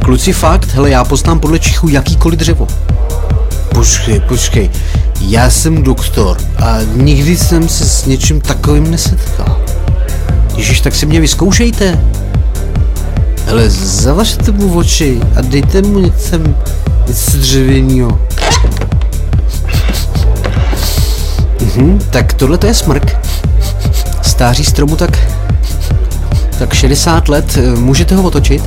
Kluci fakt, hele, já poznám podle čichu jakýkoliv dřevo. Počkej, já jsem doktor a nikdy jsem se s něčím takovým nesetkal. Ježiš, tak si mě vyzkoušejte. Hele, zavařte mu oči a dejte mu něco dřevěného. Tak tohle to je smrk. Stáří stromu tak 60 let, můžete ho otočit?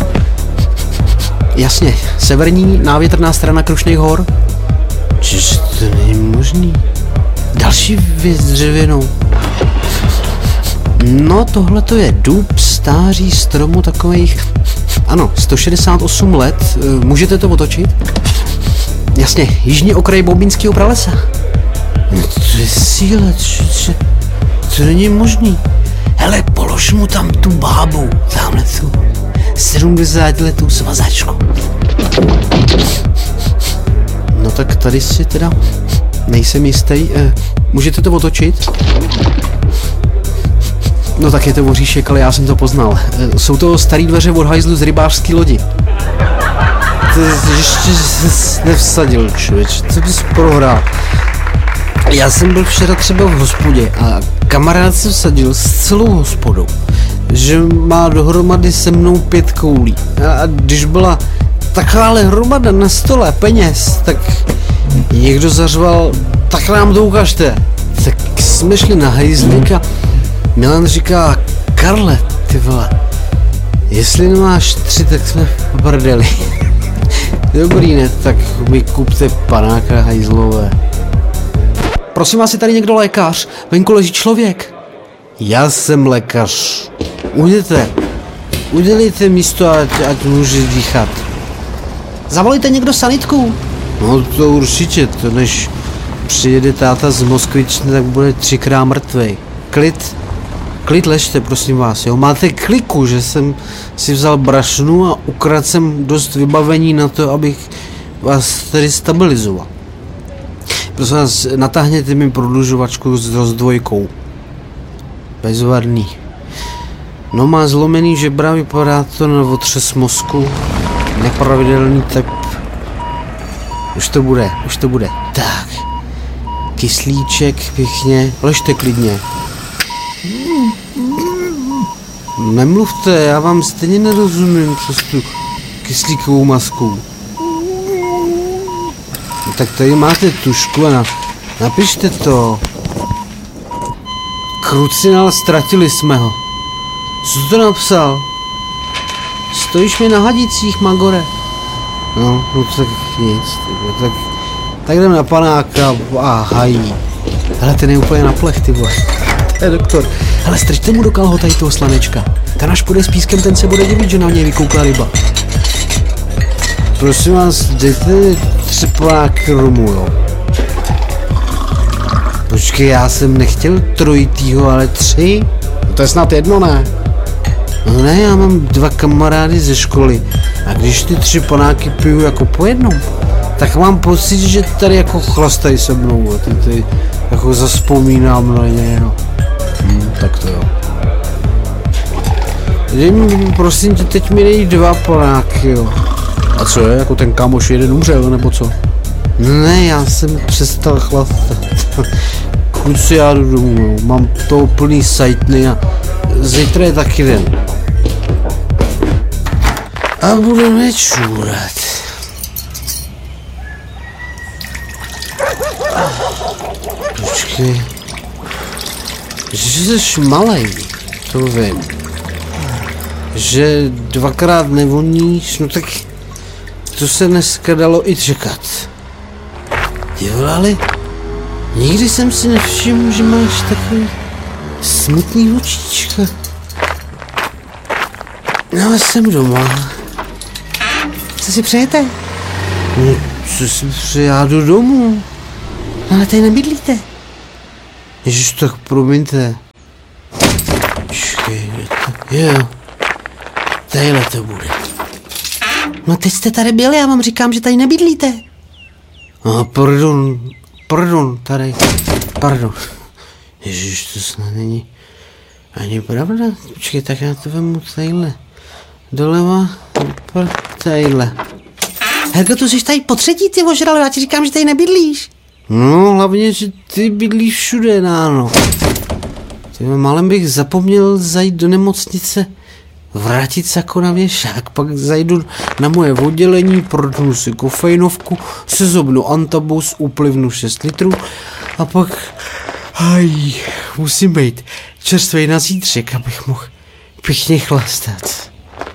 Jasně, severní návětrná strana Krušných hor. Čiže to není možný. Další věc dřevěnou. No tohle to je dub stáří stromu takových, ano, 168 let, můžete to otočit? Jasně, jižní okraj Boubínského pralesa. No to je síla, to není možný. Hele, polož mu tam tu bábu, tamhle tu 70 letou svazačku. No tak tady si teda nejsem jistý, můžete to otočit? No tak je to oříšek, ale já jsem to poznal. Jsou to starý dveře od hajzlu z rybářský lodi. To ještě jsi nevsadil, člověč, co bys prohrál? Já jsem byl včera třeba v hospodě a kamarád se vsadil s celou hospodou, že má dohromady se mnou 5 koulí. A když byla takováhle hromada na stole peněz, tak někdo zařval, tak nám to ukažte. Tak jsme šli na hajzlík a Milan říká, Karle, ty vole, jestli nemáš 3, tak jsme v brdeli. Dobrý, ne, tak mi kupte panáka hajzlové. Prosím vás, je tady někdo lékař? Venku leží člověk. Já jsem lékař. Ujděte. Udělejte místo, ať může dýchat. Zavolejte někdo sanitku. No to určitě, to než přijede táta z Moskvičny, tak bude 3krát mrtvej. Klid ležte, prosím vás, jo. Máte kliku, že jsem si vzal brašnu a ukradl jsem dost vybavení na to, abych vás tedy stabilizoval. Prosím vás, natáhněte mi prodlužovačku s rozdvojkou. Bezvadný. No má zlomený žebra, vypadá to na otřes mozku. Nepravidelný tep. Už to bude. Tak. Kyslíček, pěkně. Ležte klidně. Nemluvte, já vám stejně nerozumím přes tu kyslíkovou masku. No, tak tady máte tušku a napište to. Krucinál, ztratili jsme ho. Co jsi to napsal? Stojíš mi na hadicích, Magore. No tak nic, tak jdem na panáka a hají. Hele, ten je úplně na plech, ty vole. To je doktor. Hele, strčte mu do kalhotají toho slanečka. Ten až půjde s pískem, ten se bude divit, že na něj vykoukla ryba. Prosím vás, dejte mi 3 panáky rumu, jo. Počkej, já jsem nechtěl trojitýho, ale 3. No to je snad jedno, ne? No ne, já mám 2 kamarády ze školy. A když ty 3 panáky piju jako po jednom, tak mám pocit, že tady jako chlastají se mnou. A ty jako zaspomínám na ně, no. Tak to jo. Dej mi, prosím tě, teď mi dej 2 panáky, jo. A co je, jako ten kámoš jeden umřel, nebo co? Ne, já jsem přestal chlastat. Chuť si já jdu domů, no. Mám toho plný sajtny a zítra je taky den. A budeme čůrat. Počkej. Že jsi malej, to vím. Že 2krát nevoníš, no tak to se dneska dalo i čekat. Ty vole, ale nikdy jsem si nevšiml, že máš takový smutný očička. No ale jsem doma. Co si přejete? No, co si přeje, já jdu domů. No, ale tady nebydlíte. Ježiš, tak promiňte. Počkej, jo. Tadyhle to bude. No teď jste tady byli, já vám říkám, že tady nebydlíte. Pardon, tady. Pardon. Ježiš, to snad není ani pravda. Počkej, tak já to vemu tadyhle. Doleva, tadyhle. Helgo, tu jsi tady po třetí, ty ožral, já ti říkám, že tady nebydlíš. No, hlavně, že ty bydlíš všude, náno. Ty málem bych zapomněl zajít do nemocnice, vrátit se jako na věšák, pak zajdu na moje oddělení, prodnu si kofeinovku, sezobnu antabus, uplivnu 6 litrů a pak... musím být čerstvej na zítřek, abych mohl pěkně chlastat.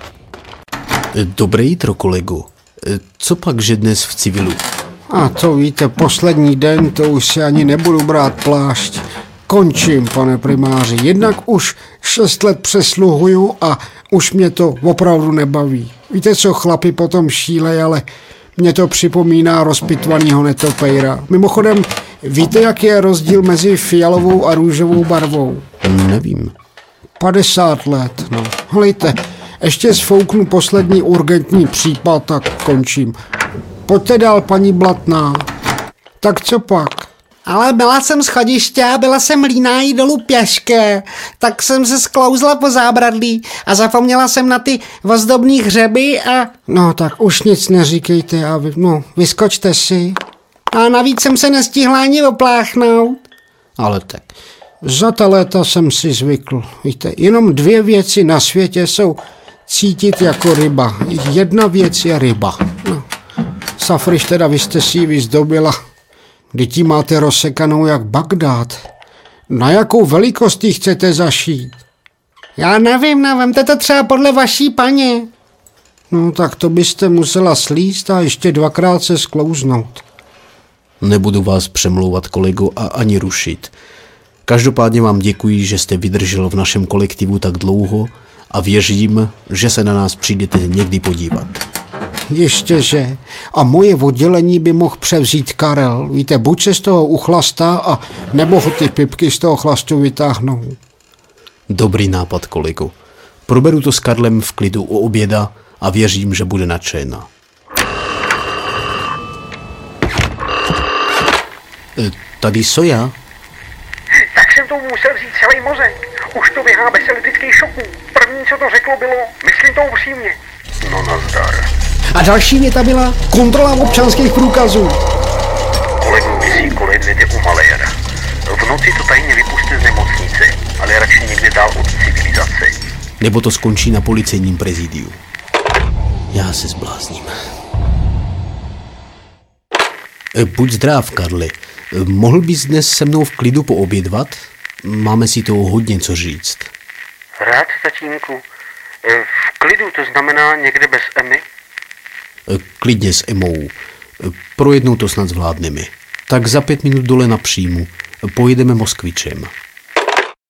Dobré jitro, kolego. Co pak, že dnes v civilu? A to víte, poslední den, to už si ani nebudu brát plášť. Končím, pane primáři. Jednak už 6 let přesluhuju a už mě to opravdu nebaví. Víte co, chlapi potom šílej, ale mě to připomíná rozpitvanýho netopejra. Mimochodem, víte, jaký je rozdíl mezi fialovou a růžovou barvou? Nevím. 50 let, no. Hlejte, ještě sfouknu poslední urgentní případ, tak končím. Pojďte dál, paní Blatná. Tak co pak? Ale byla jsem z chodiště a byla jsem líná jít dolů pěšky, tak jsem se sklouzla po zábradlí a zapomněla jsem na ty ozdobný hřeby a... No tak už nic neříkejte a vyskočte si. A navíc jsem se nestihla ani opláchnout. Ale tak. Za ta léta jsem si zvykl. Víte, jenom 2 věci na světě jsou cítit jako ryba. Jedna věc je ryba. No. Safriš, teda vy jste si ji vyzdobila. Vždyť ji máte rozsekanou jak Bagdád. Na jakou velikost ji chcete zašít? Já nevím, vemte to třeba podle vaší paně. No tak to byste musela slízt a ještě 2krát se sklouznout. Nebudu vás přemlouvat, kolego, a ani rušit. Každopádně vám děkuji, že jste vydržel v našem kolektivu tak dlouho a věřím, že se na nás přijdete někdy podívat. Jistěže. A moje oddělení by mohl převzít Karel. Víte, buď se z toho uchlastá a nebo ho ty pipky z toho chlastu vytáhnou. Dobrý nápad, kolego. Proberu to s Karlem v klidu u oběda a věřím, že bude nadšená. Tady Soja? Tak jsem tomu musel vzít celý mozek. Už to běhá bez elektrických šoků. První, co to řeklo, bylo, myslím to upřímně. No nazdar. A další věta byla kontrola občanských průkazů. Kolegu, vy si kolednete u maléra. V noci to tajně vypuste z nemocnice, ale radši někde dál od civilizace. Nebo to skončí na policejním prezidiu. Já se zblázním. Buď zdrav, Karli. Mohl bys dnes se mnou v klidu poobědvat? Máme si toho hodně co říct. Rád, tatínku. V klidu to znamená někde bez Emy? Klidně s Emou. Pro jednou to snad zvládneme. Tak za 5 minut dole na příjmu. Pojedeme Moskvičem.